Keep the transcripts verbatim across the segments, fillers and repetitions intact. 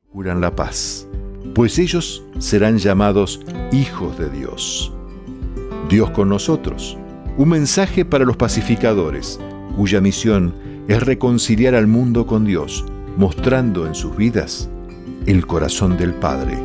Curan la paz, pues ellos serán llamados hijos de Dios. Dios con nosotros, un mensaje para los pacificadores, cuya misión es reconciliar al mundo con Dios, mostrando en sus vidas el corazón del Padre.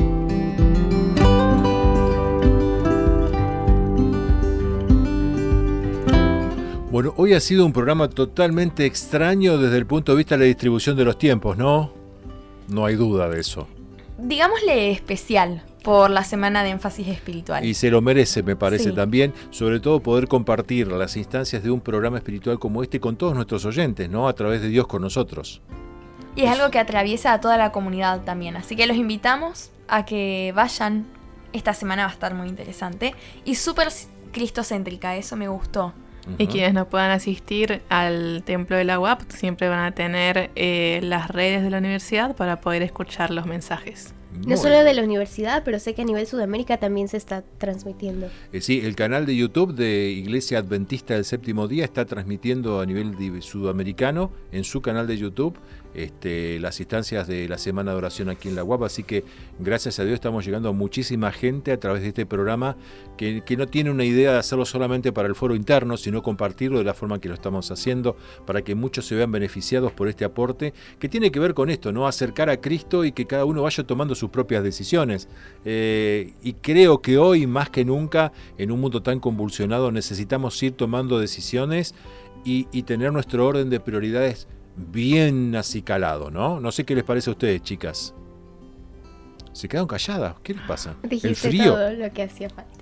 Bueno, hoy ha sido un programa totalmente extraño desde el punto de vista de la distribución de los tiempos, ¿no? No hay duda de eso. Digámosle especial por la semana de énfasis espiritual. Y se lo merece, me parece, sí. también, sobre todo poder compartir las instancias de un programa espiritual como este con todos nuestros oyentes, ¿no? A través de Dios con nosotros. Y es algo que atraviesa a toda la comunidad también, así que los invitamos a que vayan. Esta semana va a estar muy interesante y súper cristocéntrica, eso me gustó. Y quienes no puedan asistir al templo de la U A P siempre van a tener eh, las redes de la universidad para poder escuchar los mensajes. No solo de la universidad, pero sé que a nivel Sudamérica también se está transmitiendo. Eh, sí, el canal de YouTube de Iglesia Adventista del Séptimo Día está transmitiendo a nivel de, sudamericano en su canal de YouTube este, las instancias de la Semana de Oración aquí en la U A P, así que gracias a Dios estamos llegando a muchísima gente a través de este programa que, que no tiene una idea de hacerlo solamente para el foro interno, sino compartirlo de la forma que lo estamos haciendo para que muchos se vean beneficiados por este aporte que tiene que ver con esto, ¿no? Acercar a Cristo y que cada uno vaya tomando sus propias decisiones. Eh, y creo que hoy más que nunca, en un mundo tan convulsionado, necesitamos ir tomando decisiones y, y tener nuestro orden de prioridades bien acicalado, ¿no? No sé qué les parece a ustedes, chicas. Se quedaron calladas. ¿Qué les pasa? Dijiste ¿El frío? todo lo que hacía falta.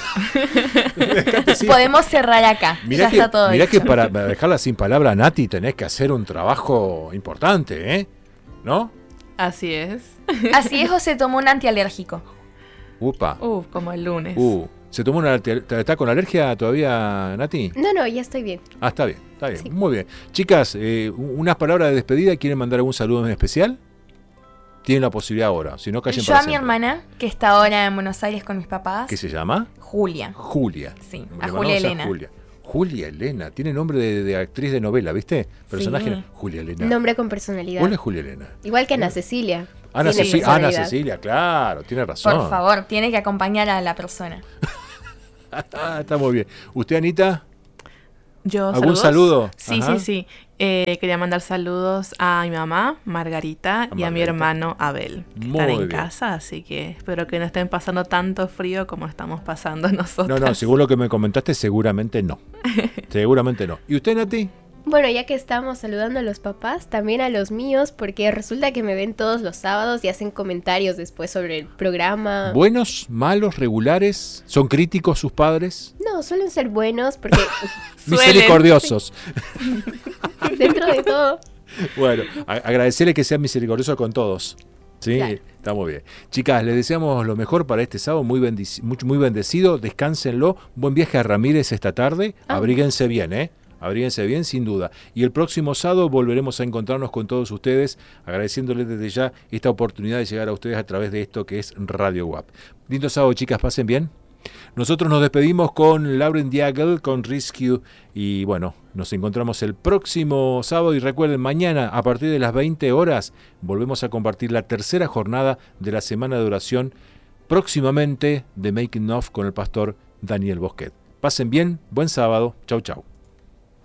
Podemos cerrar acá. Mirá ya que, está todo mirá dicho. que para dejarla sin palabra, Nati, tenés que hacer un trabajo importante, ¿eh? ¿No? Así es. Así es, o se tomó un antialérgico. Upa. Uh, como el lunes. Uh, ¿se tomó una, ¿está con alergia todavía, Nati? No, no, ya estoy bien. Ah, está bien, está bien. Sí. Muy bien. Chicas, eh, unas palabras de despedida. ¿Quieren mandar algún saludo en especial? Tienen la posibilidad ahora, si no callen Yo para a mi siempre. hermana, que está ahora en Buenos Aires con mis papás. ¿Qué se llama? Julia. Julia. Sí, Le a mandamos Julia Elena. Julia. Julia Elena, tiene nombre de, de actriz de novela, ¿viste? Personaje. Sí. Julia Elena. Nombre con personalidad. Hola, Julia Elena. Igual que Ana Cecilia. Ana, Tiene Ceci- Ana personalidad. Cecilia, claro, tiene razón. Por favor, tiene que acompañar a la persona. Ah, está muy bien. ¿Usted, Anita? ¿Yo ¿Algún saludos? saludo? Sí, Ajá. sí, sí. Eh, quería mandar saludos a mi mamá, Margarita, y a mi Margarita. hermano Abel, que Muy están en bien. casa, así que espero que no estén pasando tanto frío como estamos pasando nosotros. No, no, según lo que me comentaste, seguramente no. Seguramente no. ¿Y usted, Nati? Bueno, ya que estamos saludando a los papás, también a los míos, porque resulta que me ven todos los sábados y hacen comentarios después sobre el programa. ¿Buenos, malos, regulares? ¿Son críticos sus padres? No, suelen ser buenos porque Misericordiosos. dentro de todo. Bueno, a- agradecerle que sean misericordiosos con todos. Sí, Claro. está muy bien. Chicas, les deseamos lo mejor para este sábado, muy, bendici- muy, muy bendecido, descánsenlo. Buen viaje a Ramírez esta tarde, Ah. abríguense bien, ¿eh? Abríguense bien, sin duda. Y el próximo sábado volveremos a encontrarnos con todos ustedes, agradeciéndoles desde ya esta oportunidad de llegar a ustedes a través de esto que es Radio W A P. Lindo sábado, chicas, pasen bien. Nosotros nos despedimos con Lauren Diagel, con Rescue, y bueno, nos encontramos el próximo sábado y recuerden, mañana a partir de las veinte horas volvemos a compartir la tercera jornada de la Semana de Oración, próximamente de Making Of con el pastor Daniel Bosquet. Pasen bien, buen sábado, chau chau.